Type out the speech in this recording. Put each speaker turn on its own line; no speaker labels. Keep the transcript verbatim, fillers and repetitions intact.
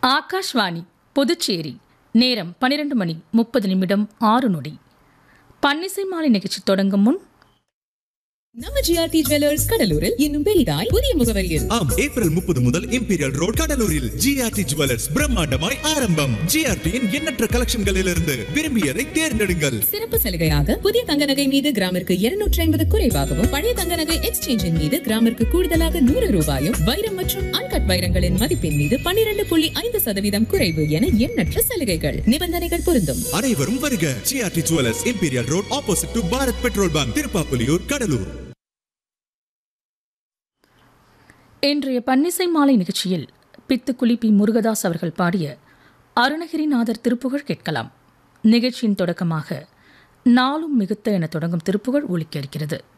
ஆகாஷ்வாணி புதுச்சேரி. நேரம் பனிரெண்டு மணி முப்பது நிமிடம் ஆறு நொடி. பன்னிசை மாலை நிகழ்ச்சி தொடங்கும் முன்
நம்ம ஜிஆர்டி ஜுவல்லர்ஸ் கடலூரில் இன்னும் பெரிதாய் புதிய முகவரியில்
ஆம், ஏப்ரல் முப்பது முதல் இம்பீரியல் ரோட் கடலூரில் ஜிஆர்டி ஜுவல்லர்ஸ் பிரம்மாண்டமாய் ஆரம்பம். ஜிஆர்டியின் எண்ணற்ற கலெக்ஷன்களிலிருந்து விரும்பியதை தேர்ந்தெடுங்கள்.
சிறப்பு சலுகையாக புதிய தங்க நகை மீது கிராமிற்கு இருநூற்றி ஐம்பது குறைவாகவும், பழைய தங்க நகை எக்ஸ்சேஞ்சின் மீது கிராமிற்கு கூடுதலாக நூறு ரூபாயும், வைரம் மற்றும் அன்கட் வைரங்களின் மதிப்பின் மீது பன்னிரண்டு புள்ளி ஐந்து சதவீதம் குறைவு என எண்ணற்ற சலுகைகள். நிபந்தனைகள் பொருந்தும்.
அனைவரும் வருக. GRT jewellers, imperial road, opposite to Bharat petrol bunk, Tiruppapuliyur, Cuddalore.
இன்றைய பன்னிசை மாலை நிகழ்ச்சியில் பித்துக்குளி பி முருகதாஸ் அவர்கள் பாடிய அருணகிரிநாதர் திருப்புகழ் கேட்கலாம். நிகழ்ச்சியின் தொடக்கமாக நாளும் மிகுத்த என தொடங்கும் திருப்புகழ் ஒலிக்க இருக்கிறது.